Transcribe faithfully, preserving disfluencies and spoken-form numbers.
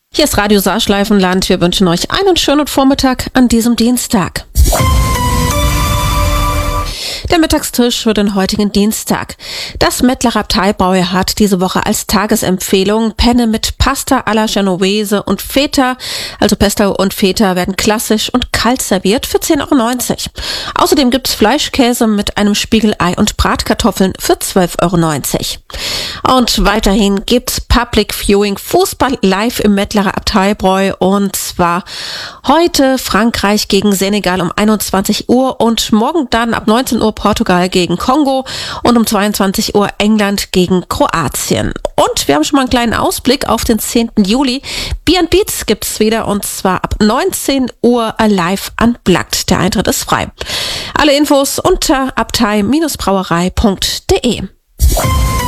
Hier ist Radio Saarschleifenland. Wir wünschen euch einen schönen Vormittag an diesem Dienstag. Der Mittagstisch für den heutigen Dienstag. Das Mettlerer Abteibräu hat diese Woche als Tagesempfehlung Penne mit Pasta alla Genovese und Feta. Also Pesto und Feta werden klassisch und kalt serviert für zehn Euro neunzig. Außerdem gibt's Fleischkäse mit einem Spiegelei und Bratkartoffeln für zwölf Euro neunzig. Und weiterhin gibt's Public Viewing Fußball live im Mettlerer Abteibräu, und zwar heute Frankreich gegen Senegal um einundzwanzig Uhr und morgen dann ab neunzehn Uhr Portugal gegen Kongo und um zweiundzwanzig Uhr England gegen Kroatien. Und wir haben schon mal einen kleinen Ausblick auf den zehnten Juli. Beer and Beats gibt's wieder, und zwar ab neunzehn Uhr live unplugged. Der Eintritt ist frei. Alle Infos unter abtei Bindestrich brauerei punkt de.